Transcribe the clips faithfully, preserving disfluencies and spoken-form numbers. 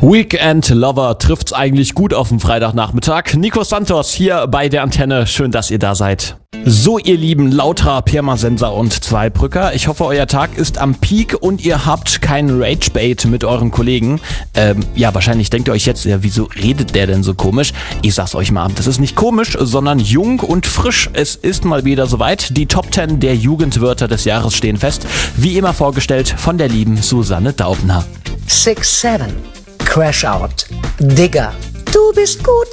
Weekend Lover trifft's eigentlich gut auf den Freitagnachmittag. Nico Santos hier bei der Antenne. Schön, dass ihr da seid. So, ihr lieben Lautra, Pirmasensor und Zweibrücker. Ich hoffe, euer Tag ist am Peak und ihr habt keinen Ragebait mit euren Kollegen. Ähm, ja, wahrscheinlich denkt ihr euch jetzt, ja, wieso redet der denn so komisch? Ich sag's euch mal, das ist nicht komisch, sondern jung und frisch. Es ist mal wieder soweit. Die Top zehn der Jugendwörter des Jahres stehen fest. Wie immer vorgestellt von der lieben Susanne Daubner. six seven. Crash Out. Digger. Du bist gut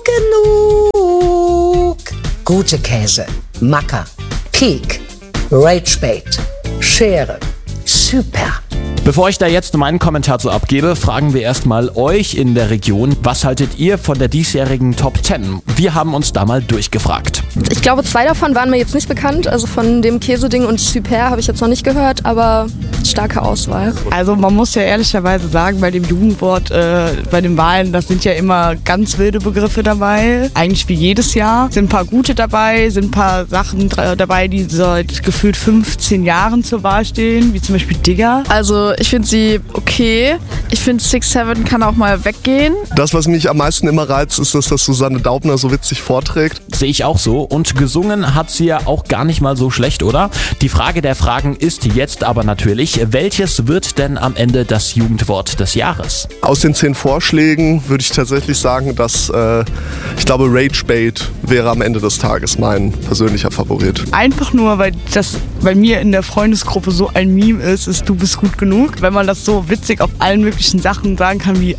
genug. Gute Käse. Macker. Peak. Ragebait. Schere. Super. Bevor ich da jetzt meinen Kommentar zu abgebe, fragen wir erstmal euch in der Region, was haltet ihr von der diesjährigen Top zehn? Wir haben uns da mal durchgefragt. Ich glaube, zwei davon waren mir jetzt nicht bekannt. Also von dem Käseding und Super habe ich jetzt noch nicht gehört, aber starke Auswahl. Also man muss ja ehrlicherweise sagen, bei dem Jugendwort, äh, bei den Wahlen, das sind ja immer ganz wilde Begriffe dabei. Eigentlich wie jedes Jahr. Sind ein paar gute dabei, sind ein paar Sachen dabei, die seit gefühlt fünfzehn Jahren zur Wahl stehen, wie zum Beispiel Digger. Also ich finde sie okay. Ich finde six seven kann auch mal weggehen. Das, was mich am meisten immer reizt, ist, dass das Susanne Daubner so witzig vorträgt. Sehe ich auch so. Und gesungen hat sie ja auch gar nicht mal so schlecht, oder? Die Frage der Fragen ist jetzt aber natürlich, welches wird denn am Ende das Jugendwort des Jahres? Aus den zehn Vorschlägen würde ich tatsächlich sagen, dass äh, ich glaube, Ragebait wäre am Ende des Tages mein persönlicher Favorit. Einfach nur, weil das bei mir in der Freundesgruppe so ein Meme ist, ist du bist gut genug. Wenn man das so witzig auf allen möglichen Sachen sagen kann wie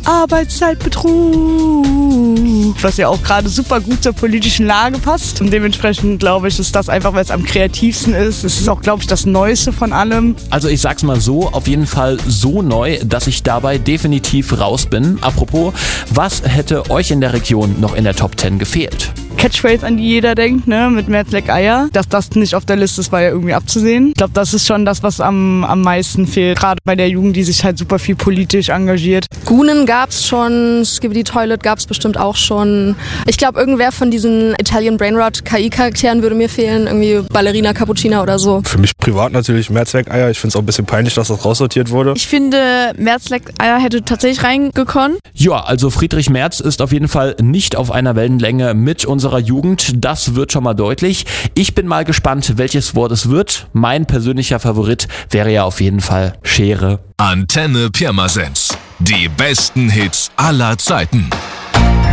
Arbeitszeitbetrug, was ja auch gerade super gut zur politischen Lage passt. Und dementsprechend glaube ich, ist das einfach, weil es am kreativsten ist. Es ist auch, glaube ich, das Neueste von allem. Also ich sag's mal so, auf jeden Fall so neu, dass ich dabei definitiv raus bin. Apropos, was hätte euch in der Region noch in der Top zehn gefehlt? Catchphrase, an die jeder denkt, ne, mit Merz leck Eier. Dass das nicht auf der Liste ist, war ja irgendwie abzusehen. Ich glaube, das ist schon das, was am, am meisten fehlt. Gerade bei der Jugend, die sich halt super viel politisch engagiert. Gunen gab's schon, Skibidi Toilet gab's bestimmt auch schon. Ich glaube, irgendwer von diesen Italian Brainrot K I-Charakteren würde mir fehlen. Irgendwie Ballerina Cappuccina oder so. Für mich privat natürlich Merz leck Eier. Ich finde es auch ein bisschen peinlich, dass das raussortiert wurde. Ich finde, Merz leck Eier hätte tatsächlich reingekommen. Ja, also Friedrich Merz ist auf jeden Fall nicht auf einer Wellenlänge mit unserer Jugend. Das wird schon mal deutlich. Ich bin mal gespannt, welches Wort es wird. Mein persönlicher Favorit wäre ja auf jeden Fall Schere. Antenne Pirmasens. Die besten Hits aller Zeiten.